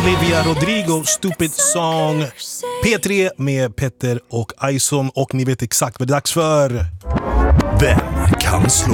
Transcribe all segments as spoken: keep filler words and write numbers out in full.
Olivia Rodrigo, Stupid Song. P tre med Petter och Ison. Och ni vet exakt vad det är dags för. Vem kan slå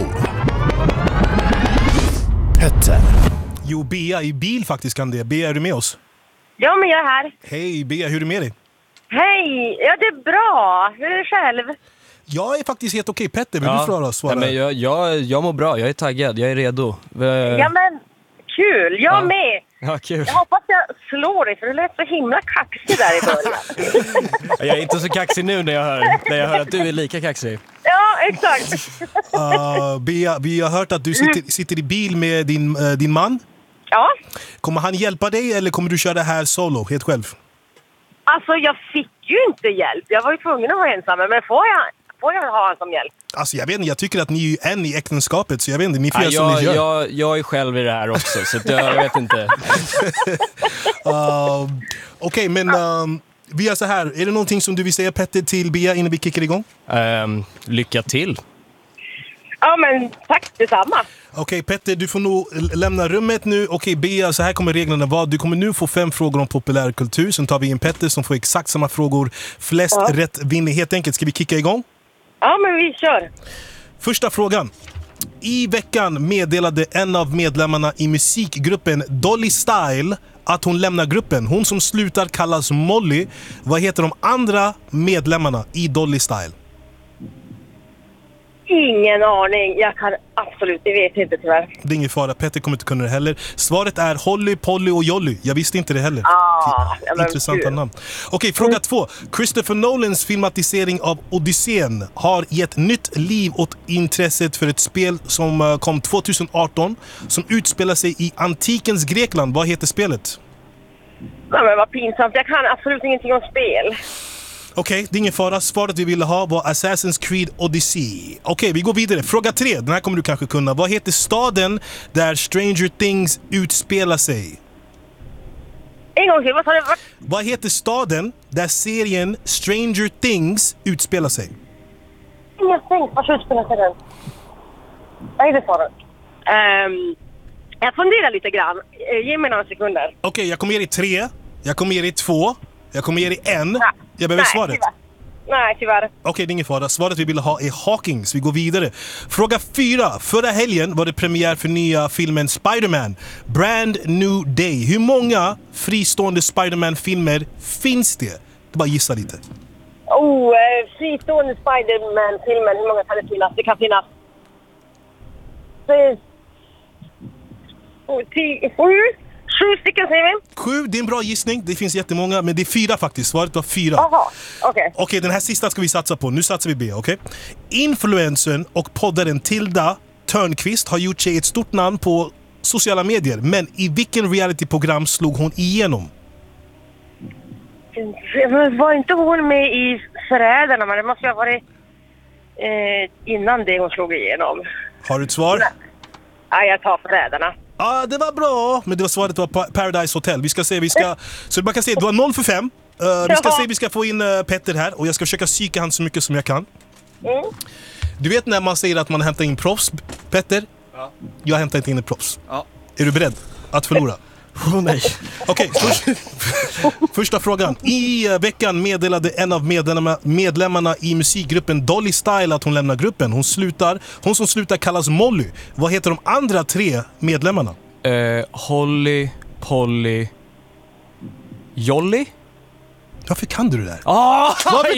Petter? Jo, Bea i bil faktiskt kan det. Bea, är du med oss? Ja, men jag är här. Hej Bea, hur är det med dig? Hej! Ja, det är bra. Hur är det själv? Jag är faktiskt helt okej. Petter, vill Ja. du svara? svara? Nej, men jag, jag, jag mår bra, jag är taggad, jag är redo. Ja, men kul. Jag Ja. med. Ja, kul. Jag hoppas jag slår dig, för du lät så himla kaxig där i början. Jag är inte så kaxig nu när jag hör, när jag hör att du är lika kaxig. Ja, exakt. Uh, Bea, vi har hört att du sitter, sitter i bil med din, uh, din man. Ja. Kommer han hjälpa dig eller kommer du köra det här solo, helt själv? Alltså, jag fick ju inte hjälp. Jag var ju tvungen att vara ensam. Men får jag, får jag ha han som hjälp? Alltså jag vet inte, jag tycker att ni är en i äktenskapet, så jag vet inte, ni får Ja, göra som jag, ni gör. jag, jag är själv i det här också, så att jag, jag vet inte. uh, Okej, okay, men um, vi gör så här. Är det någonting som du vill säga, Petter, till Bea innan vi kickar igång? Um, lycka till. Ja, men tack detsamma. Okej, okay, Petter, du får nog lämna rummet nu. Okej, okay, Bea, så här kommer reglerna vara. Du kommer nu få fem frågor om populärkultur. Sen tar vi in Petter som får exakt samma frågor. Flest ja. rätt vinner helt enkelt. Ska vi kicka igång? Ja, men vi kör. Första frågan. I veckan meddelade en av medlemmarna i musikgruppen Dolly Style att hon lämnar gruppen. Hon som slutar kallas Molly. Vad heter de andra medlemmarna i Dolly Style? Ingen aning. Jag kan absolut, det vet inte tyvärr. Det är ingen fara, Petter kommer inte kunna det heller. Svaret är Holly, Polly och Jolly. Jag visste inte det heller. Ah, ja, intressanta namn. Okej, fråga mm. två. Christopher Nolans filmatisering av Odysseen har gett nytt liv åt intresset för ett spel som kom tjugoarton som utspelar sig i antikens Grekland. Vad heter spelet? Nej, men vad pinsamt. Jag kan absolut ingenting om spel. Okej, okay, det är ingen fara. Svaret vi ville ha var Assassin's Creed Odyssey. Okej, okay, vi går vidare. Fråga tre. Den här kommer du kanske kunna. Vad heter staden där Stranger Things utspelar sig? En gång till, vad sa du? Vad heter staden där serien Stranger Things utspelar sig? Ingenting. Vad utspelar sig den? Vad är det svaret? Um, jag funderar lite grann. Ge mig några sekunder. Okej, okay, jag kommer ge dig tre. Jag kommer ge dig två. Jag kommer ge dig en. Nej. Jag behöver Nej, svaret. Tyvärr. Nej, tyvärr. Okej, okay, det är ingen fara. Svaret vi vill ha är Hawkins. Vi går vidare. Fråga fyra. Förra helgen var det premiär för nya filmen Spider-Man. Brand New Day. Hur många fristående Spider-Man-filmer finns det? Det bara gissa lite. Oh, eh, fristående Spider-Man-filmer. Hur många kan det finnas? Det kan finnas... Oh, tio, sju? Sju stycken säger vi. Sju, det är en bra gissning. Det finns jättemånga, men det är fyra faktiskt. Svaret var fyra. Jaha, okej. Okay. Okej, okay, den här sista ska vi satsa på. Nu satsar vi B, okej? Okay? Influencern och poddaren Tilda Törnqvist har gjort sig ett stort namn på sociala medier. Men i vilken realityprogram slog hon igenom? Var inte hon med i Förrädarna? Men det måste ju ha varit eh, innan det hon slog igenom. Har du ett svar? Nej, ja, jag tar Förrädarna. Ja, ah, det var bra. Men det var svaret var Paradise Hotel. Vi ska se, vi ska... Så man kan se, det var noll för fem. Uh, vi ska se, vi ska få in uh, Petter här. Och jag ska försöka psyka han så mycket som jag kan. Mm. Du vet när man säger att man hämtar in proffs, Petter? Ja. Jag hämtar inte in ett proffs. Ja. Är du beredd att förlora? Oh, nej. Okej, okay, först, första frågan. I veckan meddelade en av medlemmarna, medlemmarna i musikgruppen Dolly Style att hon lämnar gruppen. Hon slutar. Hon som slutar kallas Molly. Vad heter de andra tre medlemmarna? Uh, Holly, Polly, Jolly? Varför kan du det där? Oh,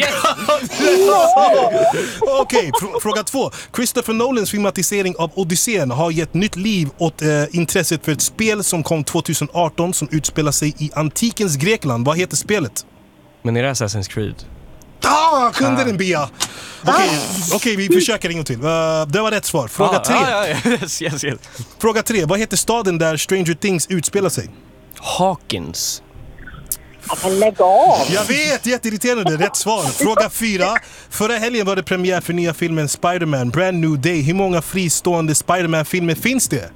Okej, fr- fråga två. Christopher Nolans filmatisering av Odysseen har gett nytt liv åt eh, intresset för ett spel som kom tjugoarton som utspelar sig i antikens Grekland. Vad heter spelet? Men är det Assassin's Creed? Ah, kunde ah. den Bea! Okej, okay, okay, vi försöker en gång till. Uh, det var rätt svar. Fråga ah, tre. Ah, ja, yes, yes, yes. Fråga tre. Vad heter staden där Stranger Things utspelar sig? Hawkins. Alltså, lägg av! Jag vet, jätteirriterande. Rätt svar. Fråga fyra. Förra helgen var det premiär för nya filmen Spider-Man, Brand New Day. Hur många fristående Spider-Man-filmer finns det?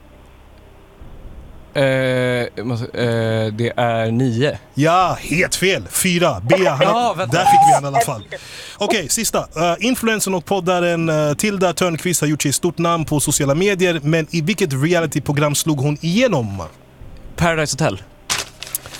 Uh, måste, uh, det är nio. Ja, helt fel. Fyra. Bea, han, ja, där fick vi han i alla fall. Okej, okay, sista. Uh, influencern och poddaren uh, Tilda Törnqvist har gjort sig stort namn på sociala medier. Men i vilket realityprogram slog hon igenom? Paradise Hotel.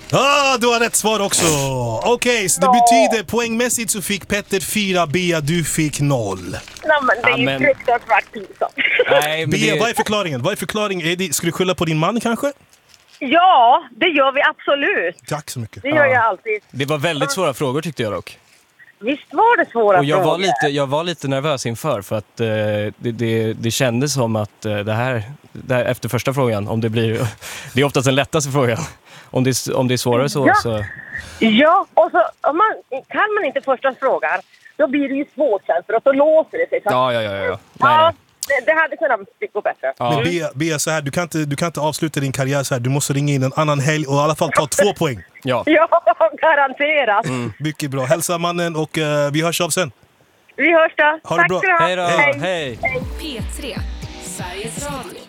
Ah, du har rätt svar också! Okej, okay, så det betyder poängmässigt så fick Petter fyra, Bea, du fick noll. Nej, men det är ju Amen. fruktansvärt pinsamt. Nej, men Bea, det... vad är förklaringen? Vad är förklaringen? Är det, ska du skylla på din man kanske? Ja, det gör vi absolut. Tack så mycket. Det gör jag alltid. det var väldigt svåra frågor tyckte jag dock. Visst var det svåra Och jag frågor? var lite, jag var lite nervös inför för att eh, det, det, det kändes som att eh, det, här, det här efter första frågan, om det blir, det är oftast den lättaste frågan. Om det, om det är svårare så... Ja. så... Ja, och så om man, kan man inte första frågan, då blir det ju svårt sen, för att då låser det sig. Så, Ja, ja, ja. ja. Nej, ja nej. det, det hade kunnat gå bättre. Ja. Men Bea, Bea, så här, du kan, inte, du kan inte avsluta din karriär så här. Du måste ringa in en annan helg och i alla fall ta två poäng. Ja. Ja, garanterat. Mm. Mycket bra. Hälsa mannen och uh, vi hörs av sen. Vi hörs då. Ha det Tack bra. ska du ha. Hej då. Hej. P tre, Sveriges Radio.